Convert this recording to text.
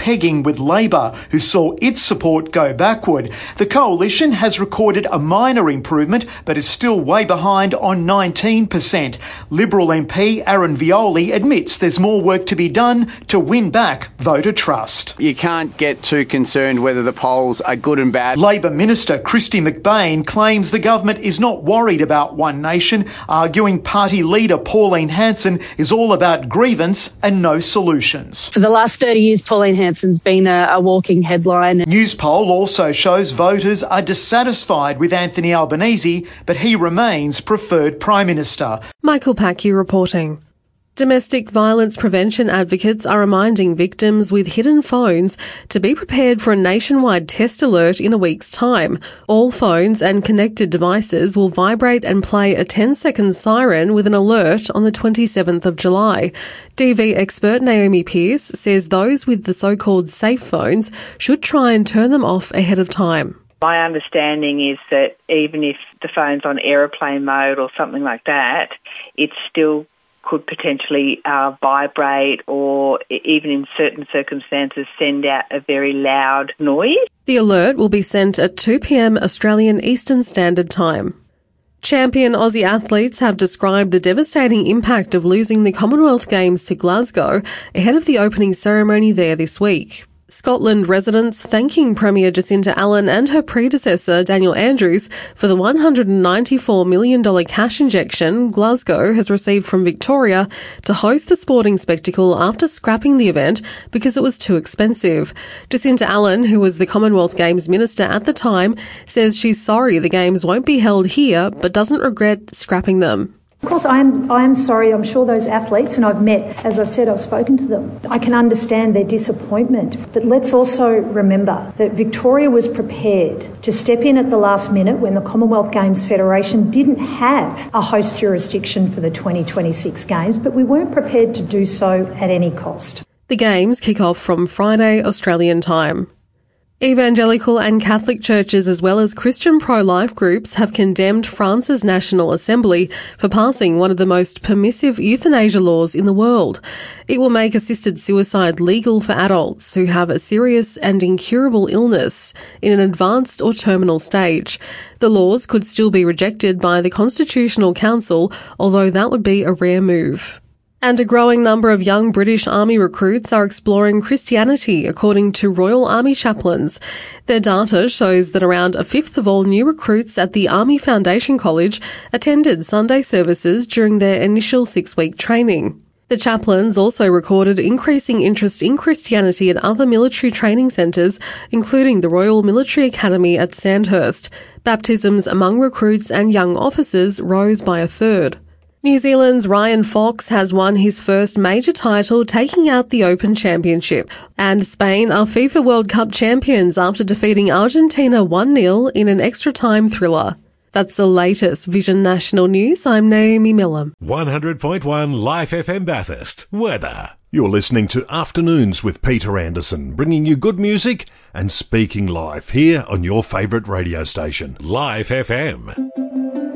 pegging with Labor, who saw its support go backward. The coalition has recorded a minor improvement, but is still way behind on 19%. Liberal MP Aaron Violi admits there's more work to be done to win back voter trust. You can't get too concerned whether the polls are good and bad. Labor Minister Christy McBain claims the government is not worried about One Nation, arguing party leader Pauline Hanson is all about grievance and no solutions. For the last 30 years, Pauline Hanson's been a walking headline. Newspoll also shows voters are dissatisfied with Anthony Albanese, but he remains preferred Prime Minister. Michael Packy reporting. Domestic violence prevention advocates are reminding victims with hidden phones to be prepared for a nationwide test alert in a week's time. All phones and connected devices will vibrate and play a 10-second siren with an alert on the 27th of July. DV expert Naomi Pearce says those with the so-called safe phones should try and turn them off ahead of time. My understanding is that even if the phone's on aeroplane mode or something like that, it still could potentially vibrate or even in certain circumstances send out a very loud noise. The alert will be sent at 2 p.m. Australian Eastern Standard Time. Champion Aussie athletes have described the devastating impact of losing the Commonwealth Games to Glasgow ahead of the opening ceremony there this week. Scotland residents thanking Premier Jacinta Allen and her predecessor Daniel Andrews for the $194 million cash injection Glasgow has received from Victoria to host the sporting spectacle after scrapping the event because it was too expensive. Jacinta Allen, who was the Commonwealth Games minister at the time, says she's sorry the Games won't be held here but doesn't regret scrapping them. Of course, I am sorry. I'm sure those athletes, and I've met, as I've said, I've spoken to them. I can understand their disappointment. But let's also remember that Victoria was prepared to step in at the last minute when the Commonwealth Games Federation didn't have a host jurisdiction for the 2026 Games, but we weren't prepared to do so at any cost. The Games kick off from Friday, Australian time. Evangelical and Catholic churches as well as Christian pro-life groups have condemned France's National Assembly for passing one of the most permissive euthanasia laws in the world. It will make assisted suicide legal for adults who have a serious and incurable illness in an advanced or terminal stage. The laws could still be rejected by the Constitutional Council, although that would be a rare move. And a growing number of young British Army recruits are exploring Christianity, according to Royal Army chaplains. Their data shows that around a fifth of all new recruits at the Army Foundation College attended Sunday services during their initial 6-week training. The chaplains also recorded increasing interest in Christianity at other military training centres, including the Royal Military Academy at Sandhurst. Baptisms among recruits and young officers rose by a third. New Zealand's Ryan Fox has won his first major title, taking out the Open Championship. And Spain are FIFA World Cup champions after defeating Argentina 1-0 in an extra-time thriller. That's the latest Vision National News. I'm Naomi Millam. 100.1 Life FM Bathurst. Weather. You're listening to Afternoons with Peter Anderson, bringing you good music and speaking live here on your favourite radio station, Life FM.